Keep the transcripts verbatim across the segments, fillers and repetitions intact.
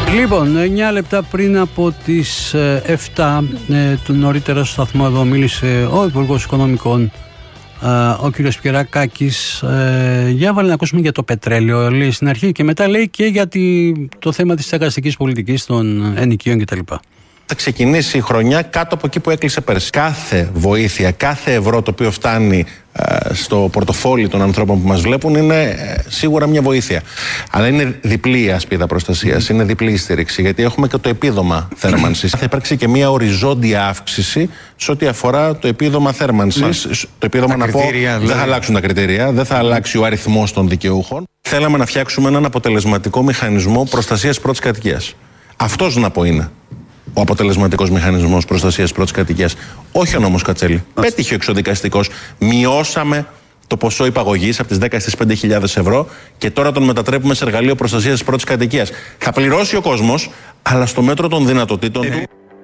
Λοιπόν, εννιά λεπτά πριν από τις εφτά, ε, του νωρίτερα στο σταθμό εδώ μίλησε ο Υπουργός Οικονομικών, ε, ο κ. Πιερακάκης. Ε, για βάλε να ακούσουμε για το πετρέλαιο, λέει στην αρχή, και μετά λέει και για τη, το θέμα της στεγαστικής πολιτικής των ενοικίων κτλ. Θα ξεκινήσει η χρονιά κάτω από εκεί που έκλεισε πέρσι. Κάθε βοήθεια, κάθε ευρώ το οποίο φτάνει ε, στο πορτοφόλι των ανθρώπων που μας βλέπουν είναι ε, σίγουρα μια βοήθεια. Αλλά είναι διπλή η ασπίδα προστασίας, είναι διπλή η στήριξη, γιατί έχουμε και το επίδομα θέρμανσης. Θα υπάρξει και μια οριζόντια αύξηση σε ό,τι αφορά το επίδομα θέρμανσης. Mm. Το επίδομα, να πω, δηλαδή. Δεν θα αλλάξουν τα κριτήρια, δεν θα αλλάξει ο αριθμός των δικαιούχων. Θέλαμε να φτιάξουμε έναν αποτελεσματικό μηχανισμό προστασίας πρώτης κατοικίας. Αυτός, να πω, είναι ο αποτελεσματικός μηχανισμός προστασίας πρώτης κατοικίας. Όχι ο νόμος Κατσέλη. Πέτυχε ο εξοδικαστικός. Μειώσαμε το ποσό υπαγωγής από τις δέκα στις πέντε χιλιάδες ευρώ και τώρα τον μετατρέπουμε σε εργαλείο προστασίας πρώτης κατοικίας. Θα πληρώσει ο κόσμος, αλλά στο μέτρο των δυνατοτήτων του.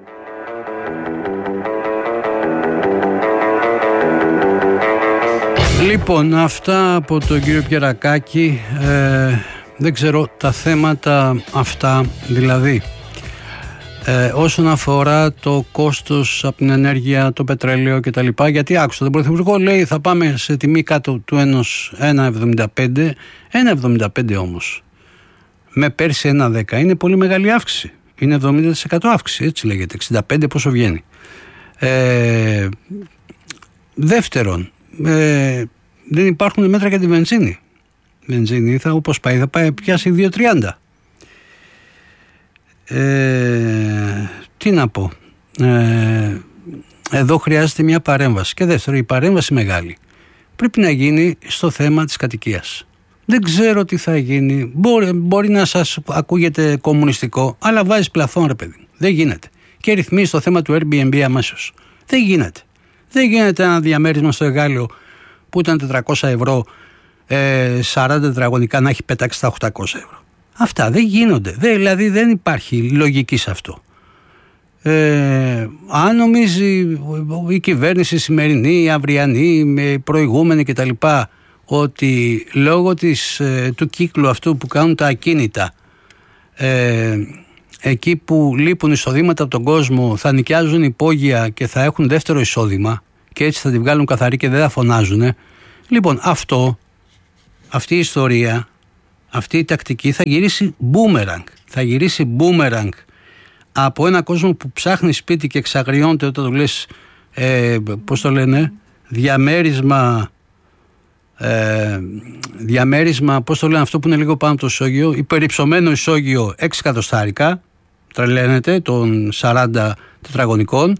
Λοιπόν, αυτά από τον κύριο Πιερακάκη. Ε, δεν ξέρω τα θέματα αυτά, δηλαδή Ε, όσον αφορά το κόστος από την ενέργεια, το πετρέλαιο κτλ. Γιατί άκουσα τον Πρωθυπουργό, λέει θα πάμε σε τιμή κάτω του ένα εβδομήντα πέντε. ένα εβδομήντα πέντε όμως με πέρσι ένα δέκα είναι πολύ μεγάλη αύξηση. Είναι εβδομήντα τοις εκατό αύξηση, έτσι λέγεται. εξήντα πέντε πόσο βγαίνει. Ε, δεύτερον, ε, δεν υπάρχουν μέτρα για τη βενζίνη. Η βενζίνη θα, όπως πάει, θα πάει πιάσει δύο τριάντα. Ε, τι να πω, ε, εδώ χρειάζεται μια παρέμβαση. Και δεύτερο, η παρέμβαση μεγάλη πρέπει να γίνει στο θέμα της κατοικίας. Δεν ξέρω τι θα γίνει. Μπορεί, μπορεί να σας ακούγεται κομμουνιστικό, αλλά βάζεις πλαφόν, ρε παιδί. Δεν γίνεται. Και ρυθμίζει το θέμα του Airbnb αμέσως. Δεν γίνεται. Δεν γίνεται ένα διαμέρισμα στο Εγάλεο που ήταν τετρακόσια ευρώ, ε, σαράντα τετραγωνικά, να έχει πετάξει στα οκτακόσια ευρώ. Αυτά δεν γίνονται. Δεν, δηλαδή δεν υπάρχει λογική σε αυτό. Ε, αν νομίζει η κυβέρνηση η σημερινή, η αυριανή, η προηγούμενη κτλ. Ότι λόγω της, του κύκλου αυτού που κάνουν τα ακίνητα, ε, εκεί που λείπουν εισοδήματα από τον κόσμο, θα νοικιάζουν υπόγεια και θα έχουν δεύτερο εισόδημα και έτσι θα τη βγάλουν καθαρή και δεν θα φωνάζουν. Λοιπόν, αυτό, αυτή η ιστορία, αυτή η τακτική θα γυρίσει boomerang. Θα γυρίσει boomerang από ένα κόσμο που ψάχνει σπίτι και εξαγριώνεται όταν το λες, ε, πώς το λένε, διαμέρισμα, ε, διαμέρισμα, πώς το λένε αυτό που είναι λίγο πάνω από το ισόγειο, υπερυψωμένο ισόγειο έξι εκατοστάρικα, τρελαίνεται, των σαράντα τετραγωνικών,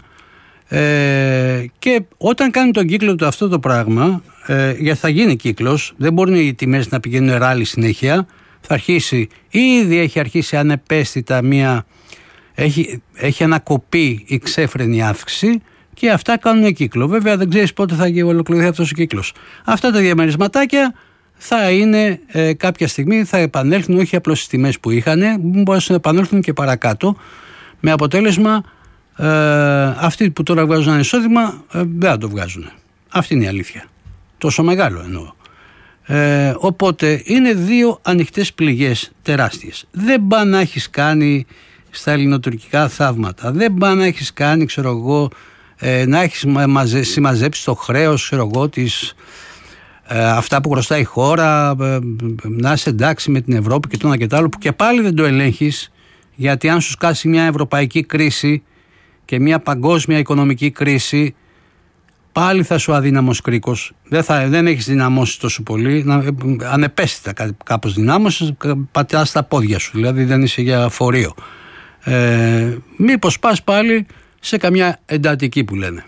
ε, και όταν κάνει τον κύκλο του αυτό το πράγμα, ε, γιατί θα γίνει κύκλος, δεν μπορούν οι τιμές να πηγαίνουν ράλι συνέχεια, θα αρχίσει, ήδη έχει αρχίσει ανεπαίσθητα μια, έχει, έχει ανακοπεί η ξέφρενη αύξηση και αυτά κάνουν κύκλο. Βέβαια δεν ξέρεις πότε θα ολοκληρωθεί αυτός ο κύκλος. Αυτά τα διαμερισματάκια θα είναι ε, κάποια στιγμή, θα επανέλθουν όχι απλώς στις τιμές που είχαν, μπορούν να επανέλθουν και παρακάτω, με αποτέλεσμα ε, αυτοί που τώρα βγάζουν ένα εισόδημα ε, δεν θα το βγάζουν. Αυτή είναι η αλήθεια. Τόσο μεγάλο εννοώ. Ε, οπότε είναι δύο ανοιχτές πληγές τεράστιες. Δεν πά να έχεις κάνει στα ελληνοτουρκικά θαύματα, δεν πά να έχεις κάνει, ξέρω εγώ, ε, να έχεις μαζε, συμμαζέψει το χρέος, ξέρω εγώ, της, ε, αυτά που χρωστάει η χώρα, ε, να είσαι εντάξει με την Ευρώπη και το ένα και το άλλο, που και πάλι δεν το ελέγχεις, γιατί αν σου σκάσει μια ευρωπαϊκή κρίση και μια παγκόσμια οικονομική κρίση, πάλι θα σου αδύναμος κρίκος. Δεν, θα, δεν έχεις δυναμώσει τόσο πολύ. Να, ανεπαίσθητα κάπως δυνάμωσες, πατάς τα πόδια σου. Δηλαδή δεν είσαι για φορείο. Ε, μήπως πας πάλι σε καμιά εντατική που λένε.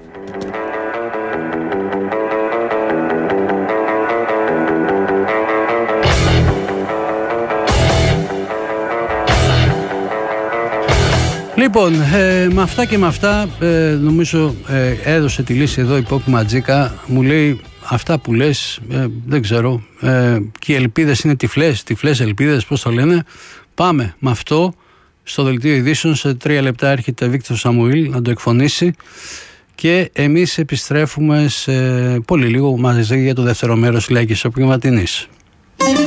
Λοιπόν, ε, με αυτά και με αυτά ε, νομίζω ε, έδωσε τη λύση εδώ η Pop Ματζίκα. Μου λέει αυτά που λες, ε, δεν ξέρω, ε, και οι ελπίδες είναι τυφλές, τυφλές ελπίδες, πώς το λένε. Πάμε με αυτό στο δελτίο ειδήσεων. Σε τρία λεπτά έρχεται Βίκτορ Σαμουήλ να το εκφωνήσει και εμείς επιστρέφουμε σε πολύ λίγο μαζί για το δεύτερο μέρος της Λαϊκής Απογευματινής.